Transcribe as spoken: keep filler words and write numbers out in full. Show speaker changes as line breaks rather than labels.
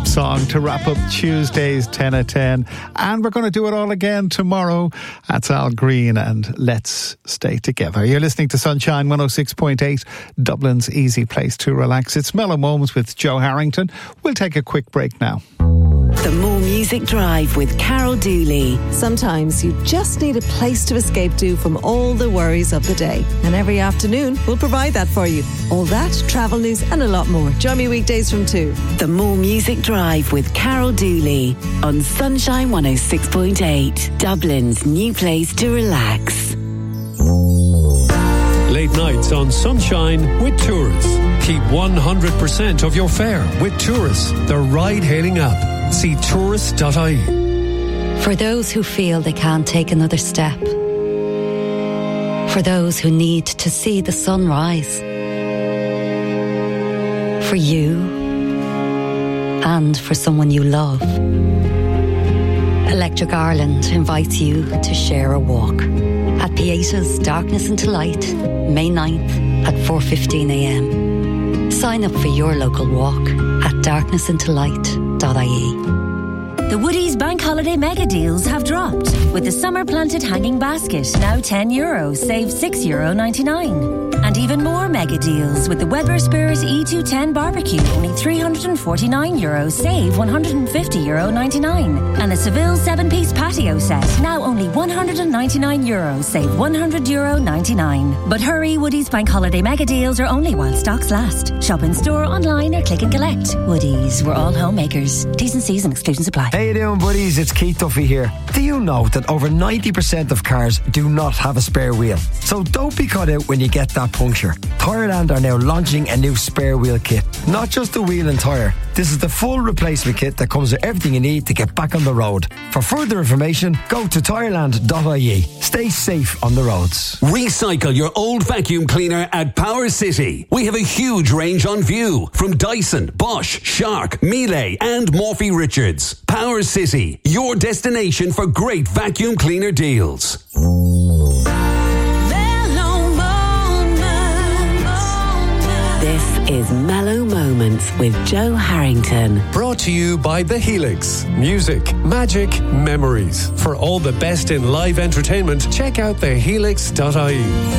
rap song to wrap up Tuesday's ten at ten. And we're going to do it all again tomorrow. That's Al Green and Let's Stay Together. You're listening to Sunshine one oh six point eight, Dublin's easy place to relax. It's Mellow Moments with Joe Harrington. We'll take a quick break now.
The More Music Drive with Carol Dooley.
Sometimes you just need a place to escape to from all the worries of the day. And every afternoon, we'll provide that for you. All that, travel news and a lot more. Join me weekdays from two.
The More Music Drive with Carol Dooley on Sunshine one oh six point eight. Dublin's new place to relax.
Late nights on Sunshine with Tourists. Keep one hundred percent of your fare with Tourists, the ride-hailing app. See tourist dot I E.
For those who feel they can't take another step. For those who need to see the sun rise. For you and for someone you love. Electric Ireland invites you to share a walk at Pieta's Darkness into Light, May ninth at four fifteen a m. Sign up for your local walk at darkness into light dot I E.
The Woodies Bank Holiday Mega Deals have dropped. With the Summer Planted Hanging Basket, now ten euros, save six euro ninety-nine. And even more mega deals with the Weber Spirit E two ten Barbecue, only three hundred forty-nine euros, save one hundred fifty euro ninety-nine. And the Seville seven-piece patio set, now only one hundred ninety-nine euros, save one hundred euro ninety-nine. But hurry, Woodies Bank Holiday Mega Deals are only while stocks last. Shop in store, online or click and collect. Woodies, we're all homemakers. T's and C's and exclusions apply.
How you doing, buddies? It's Keith Duffy here. Do you know that over ninety percent of cars do not have a spare wheel? So don't be caught out when you get that puncture. Tyreland are now launching a new spare wheel kit. Not just the wheel and tyre. This is the full replacement kit that comes with everything you need to get back on the road. For further information, go to tyreland dot I E. Stay safe on the roads.
Recycle your old vacuum cleaner at Power City. We have a huge range on view from Dyson, Bosch, Shark, Miele and Morphy Richards. Power City, your destination for great vacuum cleaner deals.
This is Mellow Moments with Joe Harrington.
Brought to you by The Helix. Music, magic, memories. For all the best in live entertainment, check out the helix dot I E.